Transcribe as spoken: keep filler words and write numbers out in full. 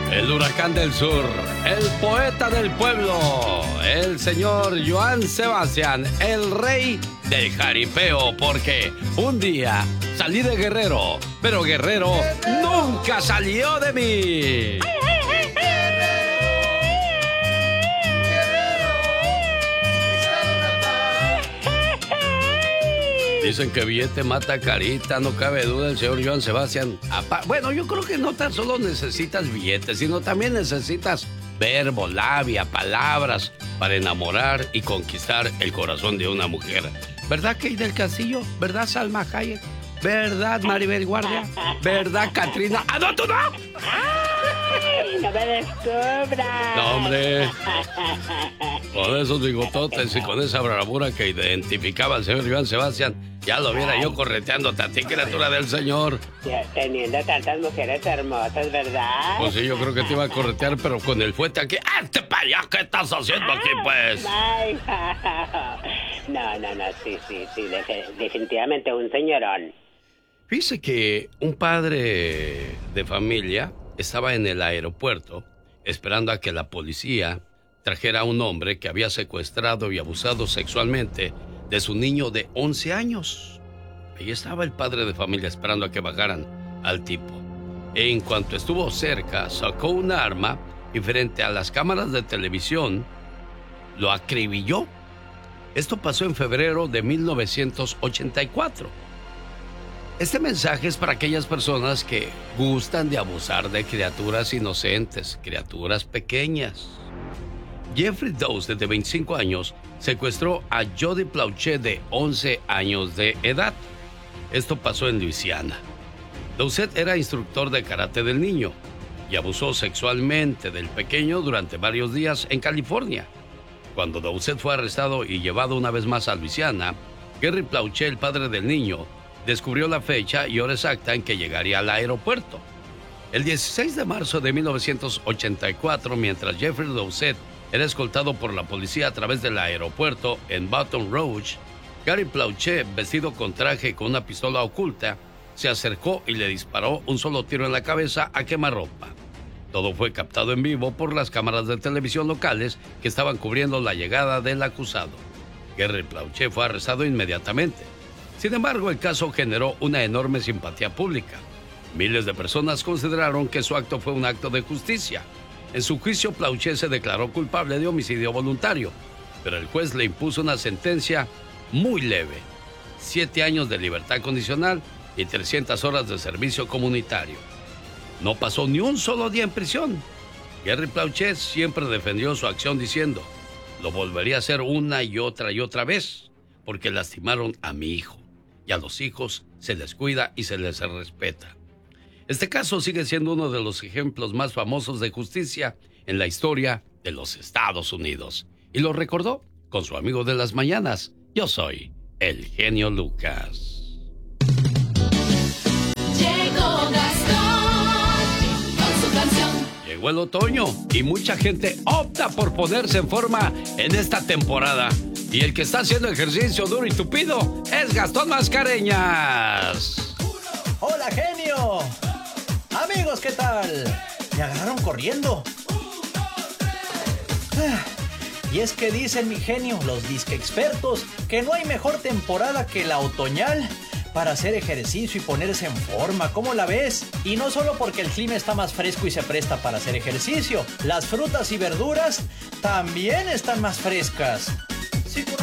El huracán del sur, el poeta del pueblo, el señor Joan Sebastián, el rey del jaripeo, porque un día salí de Guerrero, pero Guerrero nunca salió de mí. Dicen que billete mata carita, no cabe duda el señor Joan Sebastián. Apa- bueno, yo creo que no tan solo necesitas billetes, sino también necesitas verbo, labia, palabras para enamorar y conquistar el corazón de una mujer. ¿Verdad, Kate del Castillo? ¿Verdad, Salma Hayek? ¿Verdad, Maribel Guardia? ¿Verdad, Katrina? ¡Ah, no, tú no! ¡Ay, no me descubras! No, hombre. Con esos bigototes y con esa bravura que identificaba al señor Joan Sebastián, ya lo viera yo correteándote a ti, criatura del señor. Ya, teniendo tantas mujeres hermosas, ¿verdad? Pues sí, yo creo que te iba a corretear, pero con el fuete aquí. ¡Este para allá! ¿Qué estás haciendo aquí, pues? Ay, no, no, no, sí, sí, sí, de- definitivamente un señorón. Fíjese que un padre de familia estaba en el aeropuerto esperando a que la policía trajera a un hombre que había secuestrado y abusado sexualmente de su niño de once años. Ahí estaba el padre de familia esperando a que bajaran al tipo. En cuanto estuvo cerca, sacó un arma y frente a las cámaras de televisión lo acribilló. Esto pasó en febrero de mil novecientos ochenta y cuatro. Este mensaje es para aquellas personas que gustan de abusar de criaturas inocentes, criaturas pequeñas. Jeffrey Dowsett, de veinticinco años, secuestró a Jody Plauché, de once años de edad. Esto pasó en Luisiana. Dowsett era instructor de karate del niño y abusó sexualmente del pequeño durante varios días en California. Cuando Dowsett fue arrestado y llevado una vez más a Luisiana, Gary Plauché, el padre del niño, descubrió la fecha y hora exacta en que llegaría al aeropuerto. El dieciséis de marzo de mil novecientos ochenta y cuatro, mientras Jeffrey Dowsett era escoltado por la policía a través del aeropuerto en Baton Rouge, Gary Plauché, vestido con traje y con una pistola oculta, se acercó y le disparó un solo tiro en la cabeza a quemarropa. Todo fue captado en vivo por las cámaras de televisión locales que estaban cubriendo la llegada del acusado. Gary Plauché fue arrestado inmediatamente. Sin embargo, el caso generó una enorme simpatía pública. Miles de personas consideraron que su acto fue un acto de justicia. En su juicio, Plauché se declaró culpable de homicidio voluntario, pero el juez le impuso una sentencia muy leve: siete años de libertad condicional y trescientas horas de servicio comunitario. No pasó ni un solo día en prisión. Gary Plauché siempre defendió su acción diciendo: lo volvería a hacer una y otra y otra vez, porque lastimaron a mi hijo. Y a los hijos se les cuida y se les respeta. Este caso sigue siendo uno de los ejemplos más famosos de justicia en la historia de los Estados Unidos. Y lo recordó con su amigo de las mañanas. Yo soy el genio Lucas. Llegó Gastón con su canción. Llegó el otoño y mucha gente opta por ponerse en forma en esta temporada. Y el que está haciendo ejercicio duro y tupido es Gastón Mascareñas. ¡Hola, genio! Amigos, ¿qué tal? Me agarraron corriendo. Ah, y es que dicen, mi genio, los disque expertos, que no hay mejor temporada que la otoñal para hacer ejercicio y ponerse en forma. ¿Cómo la ves? Y no solo porque el clima está más fresco y se presta para hacer ejercicio. Las frutas y verduras también están más frescas. Sí,